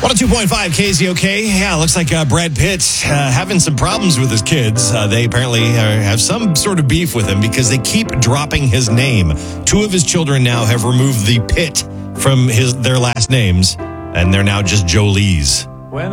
102.5 KZOK. Yeah, looks like Brad Pitt having some problems with his kids. They apparently have some sort of beef with him because they keep dropping his name. Two of his children now have removed the Pitt from their last names, and they're now just Jolie's.